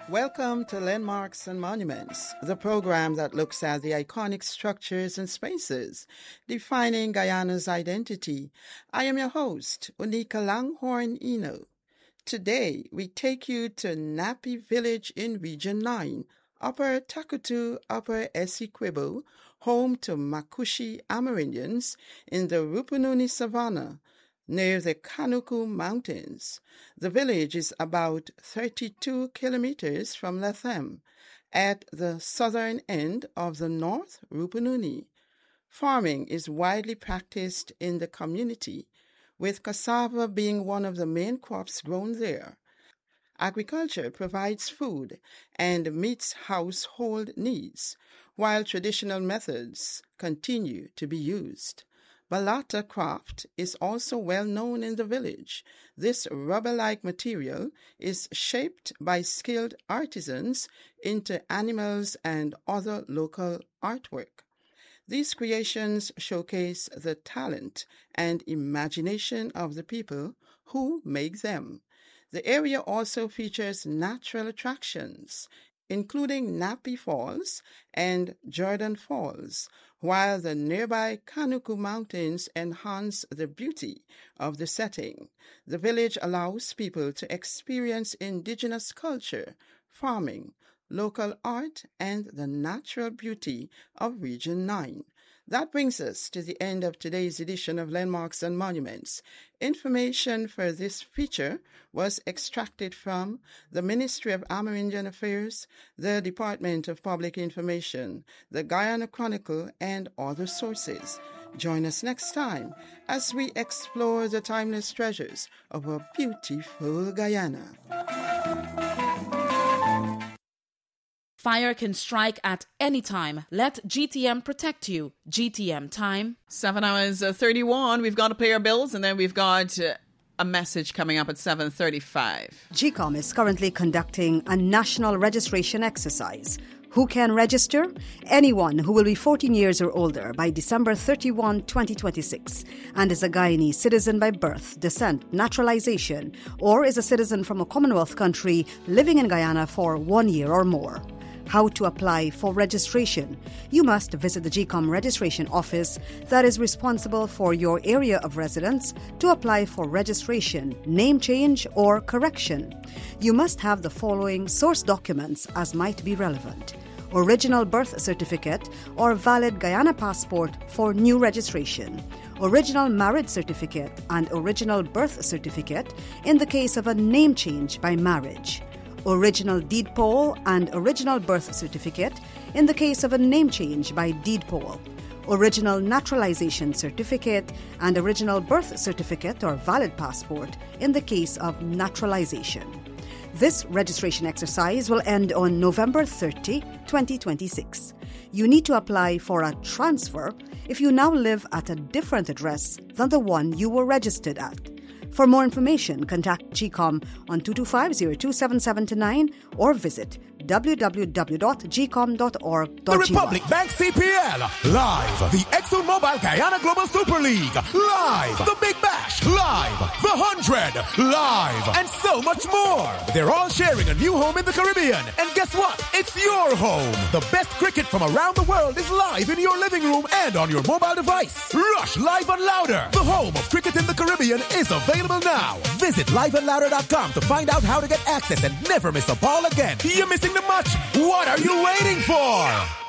Welcome to Landmarks and Monuments, the program that looks at the iconic structures and spaces defining Guyana's identity. I am your host, Unika Langhorne Eno. Today, we take you to Napi Village in Region 9, Upper Takutu, Upper Essequibo, home to Makushi Amerindians in the Rupununi Savannah, near the Kanuku Mountains. The village is about 32 kilometers from Lethem, at the southern end of the North Rupununi. Farming is widely practiced in the community, with cassava being one of the main crops grown there. Agriculture provides food and meets household needs, while traditional methods continue to be used. Balata craft is also well known in the village. This rubber-like material is shaped by skilled artisans into animals and other local artwork. These creations showcase the talent and imagination of the people who make them. The area also features natural attractions, including Napi Falls and Jordan Falls, while the nearby Kanuku Mountains enhance the beauty of the setting. The village allows people to experience indigenous culture, farming, local art, and the natural beauty of Region 9. That brings us to the end of today's edition of Landmarks and Monuments. Information for this feature was extracted from the Ministry of Amerindian Affairs, the Department of Public Information, the Guyana Chronicle, and other sources. Join us next time as we explore the timeless treasures of our beautiful Guyana. Fire can strike at any time. Let GTM protect you. GTM time. 7 hours 31. We've got to pay our bills, and then we've got a message coming up at 7:35. GCOM is currently conducting a national registration exercise. Who can register? Anyone who will be 14 years or older by December 31, 2026 and is a Guyanese citizen by birth, descent, naturalization, or is a citizen from a Commonwealth country living in Guyana for 1 year or more. How to apply for registration? You must visit the GCOM registration office that is responsible for your area of residence to apply for registration, name change, or correction. You must have the following source documents as might be relevant: original birth certificate or valid Guyana passport for new registration, original marriage certificate and original birth certificate in the case of a name change by marriage, original deed poll and original birth certificate in the case of a name change by deed poll, original naturalization certificate and original birth certificate or valid passport in the case of naturalization. This registration exercise will end on November 30, 2026. You need to apply for a transfer if you now live at a different address than the one you were registered at. For more information, contact GCOM on 225-027729 or visit www.gcom.org.gr. The Republic Bank CPL, live. The ExxonMobil Guyana Global Super League, live. The Big Bash, live. The 100, live. And so much more. They're all sharing a new home in the Caribbean. And guess what? It's your home. The best cricket from around the world is live in your living room and on your mobile device. Rush Live and Louder. The home of cricket in the Caribbean is available now. Visit liveandlouder.com to find out how to get access and never miss a ball again. You're missing the much. What are you waiting for?